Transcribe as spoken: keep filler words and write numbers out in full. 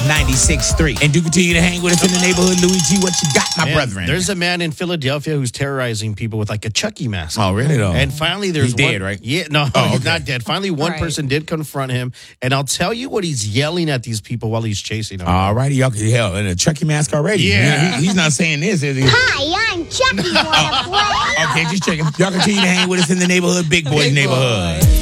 ninety-six point three. And do continue to hang with us in the neighborhood. Louis G, what you got, my Man, brethren? There's a man in Philadelphia who's terrorizing people with like a Chucky mask. Oh, really, though? And finally, there's He's dead, one, right? Yeah, no, Oh, he's okay. not dead. Finally, one Right. person did confront him, and I'll tell you what he's yelling at these people while he's chasing them. All righty, y'all can hell in a Chucky mask already. Yeah. He- he's not saying this, is he? Hi, I'm Chucky. Wanna play? Okay, just checking. Y'all continue to hang with us in the neighborhood, Big Boys Big neighborhood. Boy.